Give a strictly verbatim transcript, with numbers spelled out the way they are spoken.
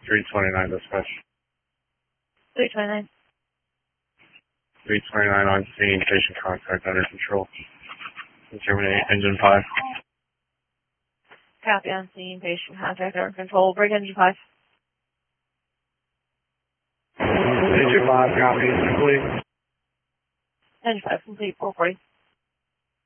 three twenty-nine dispatch. three twenty-nine. three twenty-nine on scene, patient contact under control. Terminate engine five. Copy on scene, patient contact under control. Break engine five. Engine five, copy, complete. Engine five complete, four forty.